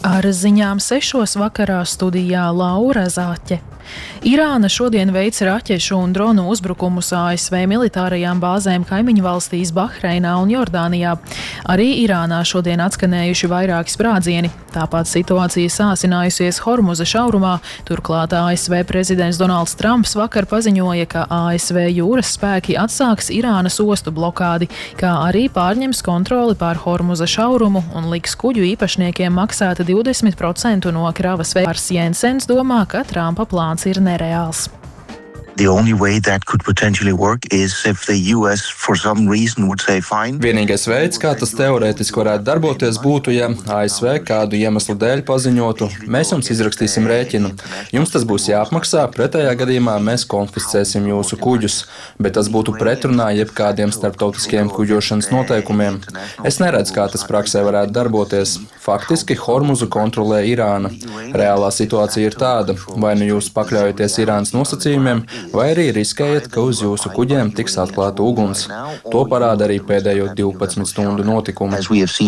Ar ziņām 6 vakarā studijā Laura Zāķe. Irāna šodien veic raķešu un dronu uzbrukumus ASV militārajām bāzēm kaimiņu valstīs Bahreinā un Jordānijā. Arī Irānā šodien atskanējuši vairāki sprādzieni. Tāpat situācija sāsinājusies Hormuza šaurumā. Turklāt ASV prezidents Donalds Trumps vakar paziņoja, ka ASV jūras spēki atsāks Irānas ostu blokādi, kā arī pārņems kontroli pār Hormuza šaurumu un liks kuģu īpašniekiem maksāt 20% no kravas. Vārs Jensens domā, ka Trumpa plāns ir nereāls. The only way that could potentially work is if the US for some reason would say fine. Vienīgais veids, kā tas teorētiski varētu darboties, būtu, ja ASV kādu iemeslu dēļ paziņotu: mēs jums izrakstīsim rēķinu. Jums tas būs jāapmaksā, pretējā gadījumā mēs konfiscēsim jūsu kuģus, bet tas būtu pretrunā jebkādiem starptautiskiem kuģošanas noteikumiem. Es neredzu, kā tas praksē varētu darboties. Faktiski Hormuzu kontrolē Irāna. Reālā situācija ir tāda: vai nu jūs pakļaujaties Irānas nosacījumiem, vai arī riskējat, ka uz jūsu kuģiem tiks atklāta uguns. To parāda arī pēdējo 12 stundu notikumi.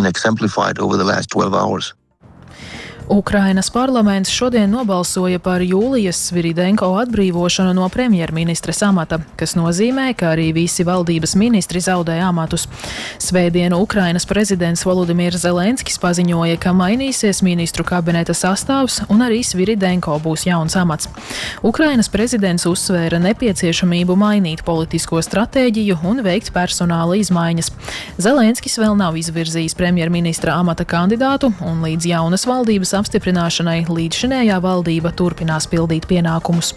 Ukrainas parlaments šodien nobalsoja par Jūlijas Sviridenko atbrīvošanu no premjerministres amata, kas nozīmē, ka arī visi valdības ministri zaudē amatus. Svētdienu Ukrainas prezidents Volodimirs Zelenskis paziņoja, ka mainīsies ministru kabineta sastāvs un arī Sviridenko būs jauns amats. Ukrainas prezidents uzsvēra nepieciešamību mainīt politisko stratēģiju un veikt personāla izmaiņas. Zelenskis vēl nav izvirzījis premjerministra amata kandidātu un līdz jaunas valdības apstiprināšanai līdzšinējā valdība turpinās pildīt pienākumus.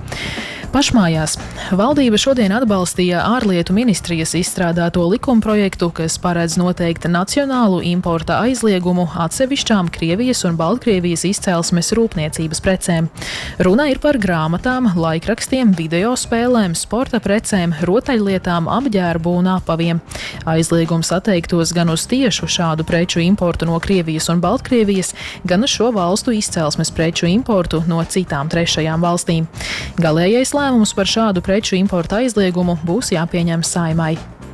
Pašmājās. Valdība šodien atbalstīja ārlietu ministrijas izstrādāto likumprojektu, kas paredz noteikt nacionālu importa aizliegumu atsevišķām Krievijas un Baltkrievijas izcelsmes rūpniecības precēm. Runa ir par grāmatām, laikrakstiem, videospēlēm, sporta precēm, rotaļlietām, apģērbu un apaviem. Aizliegums atteiktos gan uz tiešu šādu preču importu no Krievijas un Baltkrievijas, gan uz šo valstu izcelsmes preču importu no citām trešajām valstīm. Galējais lēmums par šādu preču importa aizliegumu būs jāpieņem Saeimai.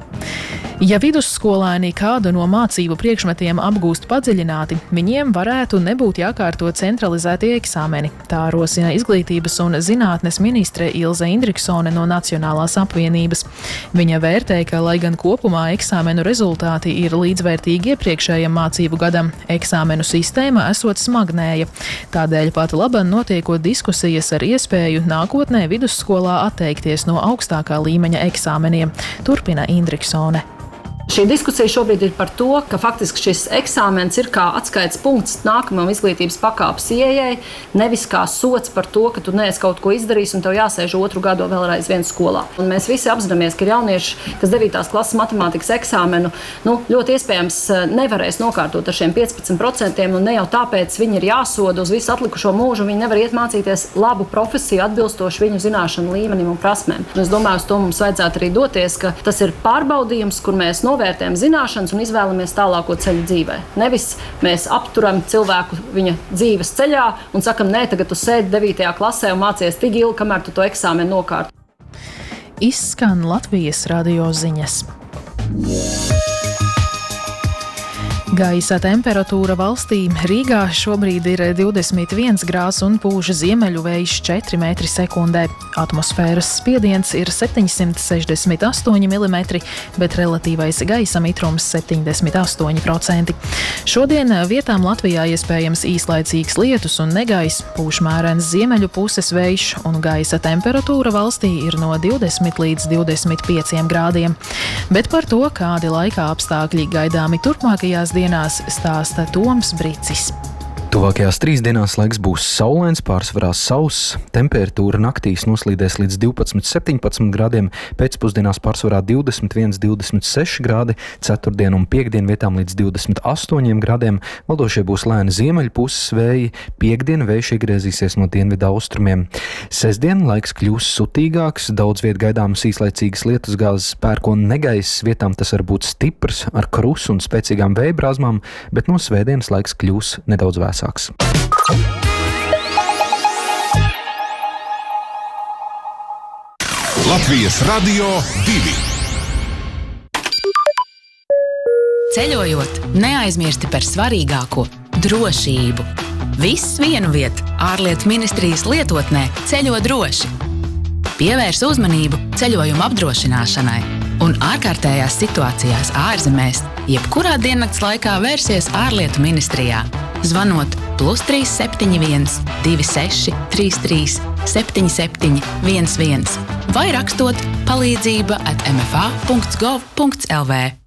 Ja vidusskolēni kādu no mācību priekšmetiem apgūst padziļināti, viņiem varētu nebūt jākārto centralizētie eksāmeni. Tā rosina Izglītības un zinātnes ministre Ilze Indriksone no Nacionālās apvienības. Viņa vērtē, ka, lai gan kopumā eksāmenu rezultāti ir līdzvērtīgi iepriekšējam mācību gadam, eksāmenu sistēma esot smagnēja. Tādēļ pat laban notiekot diskusijas ar iespēju nākotnē vidusskolā atteikties no augstākā līmeņa eksāmeniem, turpina Indriksone. Šī diskusija šobrīd ir par to, ka faktiski šis eksāmens ir kā atskaites punkts nākamajam izglītības pakāpes ieejai, nevis kā sots par to, ka tu neesi kaut ko izdarījis un tev jāsēž otru gadu vēlreiz vien skolā. Un mēs visi apzināmies, ka ir jaunieši, kas 9. klases matemātikas eksāmenu ļoti iespējams nevarēs nokārtot ar šiem 15%, un ne jau tāpēc viņi ir jāsoda uz visu atlikušo mūžu, viņi nevar iet mācīties labu profesiju atbilstoši viņu zināšanu līmenim un prasmēm. Un es domāju, uz to mums vajadzētu arī doties, ka tas ir pārbaudījums, kur mēs novērtējam zināšanas un izvēlamies tālāko ceļu dzīvē. Nevis mēs apturam cilvēku viņa dzīves ceļā un sakam, nē, tagad tu sēdi 9. klasē un mācies tik ilgi, kamēr tu to eksāmenu nokārto. Izskan Latvijas radio ziņas. Gaisa temperatūra valstī Rīgā šobrīd ir 21 grāds un pūš ziemeļu vējš 4 metri sekundē. Atmosfēras spiediens ir 768 mm, bet relatīvais gaisa mitrums 78%. Šodien vietām Latvijā iespējams īslaicīgs lietus un negaiss, pūš mērens ziemeļu puses vējš un gaisa temperatūra valstī ir no 20 līdz 25 grādiem. Bet par to, kādi laika apstākļi gaidāmi turpmākajās dienās, stāsta Toms Bricis. Tuvākajās 3 dienās laiks būs saulains, pārsvarā sauss, temperatūra naktīs noslīdēs līdz 12–17 grādiem, pēcpusdienās pārsvarā 21–26 grādi, ceturtdien un piektdien vietām līdz 28 grādiem, valdošie būs lēni ziemeļpuses vēji, piektdien vējš iegriezīsies no dienvidu austrumiem. Sestdien laiks kļūs sutīgāks, daudz viet gaidāmas īslaicīgas lietusgāzes, pērkona negaiss, vietām tas var būt stiprs ar krusu un spēcīgām vēja brāzmām, bet no svētdienas laiks kļūs nedaudz vēsāks. Latvijas Radio 2. Ceļojot, neaizmirsti par svarīgāko drošību. Viss vienu vietu ārlietu ministrijas lietotnē Ceļo droši. Pievērs uzmanību ceļojumu apdrošināšanai un ārkārtējās situācijās ārzemēs, jebkurā diennakts laikā vērsies ārlietu ministrijā, zvanot +371 26 33 77 11 vai rakstot palīdzība@mfa.gov.lv.